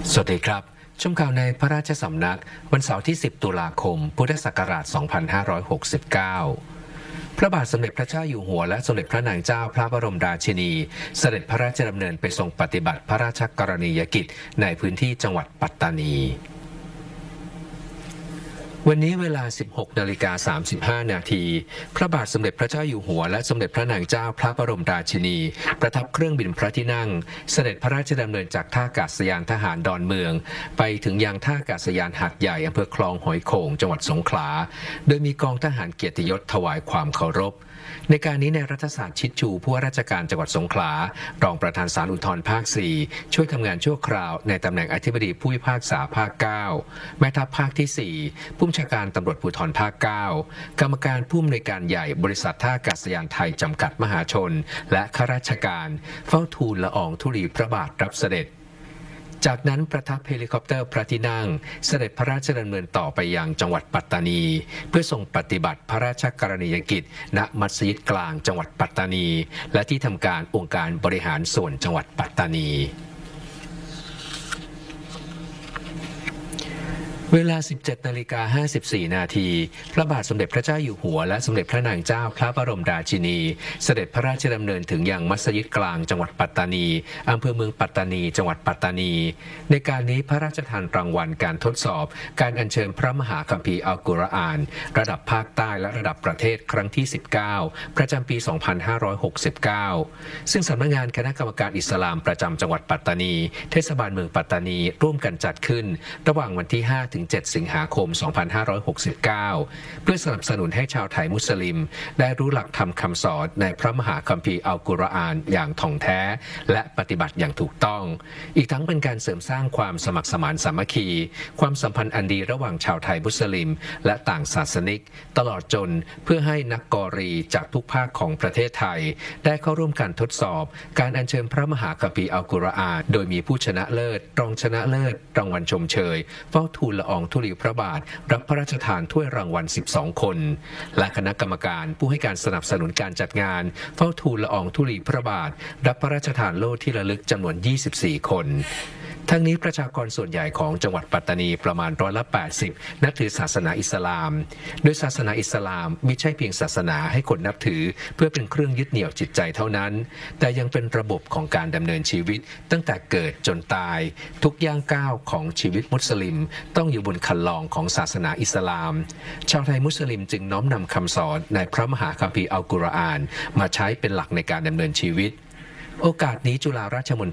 สวัสดีครับชมข่าวในพระราชสำนักวันเสาร์ที่ 10 ตุลาคม พุทธศักราช 2569 พระบาทสมเด็จพระเจ้าอยู่หัวและสมเด็จพระนางเจ้าพระบรมราชินีเสด็จพระราชดำเนินไปทรงปฏิบัติพระราชกรณียกิจในพื้นที่จังหวัดปัตตานีวันนี้เวลา 16:35 นาทีพระบาทสมเด็จพระเจ้าอยู่หัวและสมเด็จพระนางเจ้าพระบรมราชินีประทับเครื่องบินพระที่นั่งเสด็จพระราชดำเนินจากท่าอากาศยานทหารดอนเมืองไปถึงยังท่าอากาศยานหาดใหญ่อำเภอคลองหอยโข่งจังหวัดสงขลาโดยมีกองทหารเกียรติยศถวายความเคารพในการนี้ในรัฐศาสตร์ชิดชูผู้ว่าราชการจังหวัดสงขลารองประธานศาลอุทธรณ์ภาค 4ช่วยทำงานชั่วคราวในตำแหน่งอธิบดีผู้พิพากษาภาค 9แม่ทัพภาคที่ 4ผู้บัญชาการตำรวจภูธรภาค 9กรรมการผู้อำนวยการใหญ่บริษัทท่าอากาศยานไทยจำกัดมหาชนและข้าราชการเฝ้าทูลละอองธุลีพระบาทรับเสด็จจากนั้นประทับเฮลิคอปเตอร์พระที่นั่งเสด็จพระราชดำเนินต่อไปยังจังหวัดปัตตานีเพื่อทรงปฏิบัติพระราชกรณียกิจณมัสยิดกลางจังหวัดปัตตานีและที่ทำการองค์การบริหารส่วนจังหวัดปัตตานีเวลา 17:54 นาทีพระบาทสมเด็จพระเจ้าอยู่หัวและสมเด็จพระนางเจ้าพระบรมราชินีเสด็จพระราชดำเนินถึงยังมัสยิดกลางจังหวัดปัตตานีอำเภอเมืองปัตตานีจังหวัดปัตตานีในการนี้พระราชทานรางวัลการทดสอบการอัญเชิญพระมหาคัมภีร์อัลกุรอานระดับภาคใต้และระดับประเทศครั้งที่ 19 ประจำปี 2569 ซึ่งสำนักงานคณะกรรมการอิสลามประจำจังหวัดปัตตานีเทศบาลเมืองปัตตานีร่วมกันจัดขึ้นระหว่างวันที่ 5 ถึง 7 สิงหาคม 2569 เพื่อสนับสนุนให้ชาวไทยมุสลิมได้รู้หลักธรรมคำสอนในพระมหาคัมภีร์อัลกุรอานอย่างถ่องแท้และปฏิบัติอย่างถูกต้องอีกทั้งเป็นการเสริมสร้างความสมัครสมานสามัคคีความสัมพันธ์อันดีระหว่างชาวไทยมุสลิมและต่างศาสนิกตลอดจนเพื่อให้นักกอรีจากทุกภาคของประเทศไทยได้เข้าร่วมการทดสอบการอัญเชิญพระมหาคัมภีร์อัลกุรอานโดยมีผู้ชนะเลิศรองชนะเลิศรางวัลชมเชยเฝ้าทูลละอองธุลีพระบาทรับพระราชทานถ้วยรางวัล 12 คนและคณะกรรมการผู้ให้การสนับสนุนการจัดงานเฝ้าทูลละอองธุลีพระบาทรับพระราชทานโล่ที่ระลึกจำนวน 24 คนทั้งนี้ประชากรส่วนใหญ่ของจังหวัดปัตตานีประมาณ80%นับถือศาสนาอิสลามโดยศาสนาอิสลามไม่ใช่เพียงศาสนาให้คนนับถือเพื่อเป็นเครื่องยึดเหนี่ยวจิตใจเท่านั้นแต่ยังเป็นระบบของการดำเนินชีวิตตั้งแต่เกิดจนตายทุกย่างก้าวของชีวิตมุสลิมต้องอยู่บนคันลองของศาสนาอิสลามชาวไทยมุสลิมจึงน้อมนำคำสอนในพระมหาคัมภีร์อัลกุรอานมาใช้เป็นหลักในการดำเนินชีวิตโอกาสนี้จุฬาราชมณ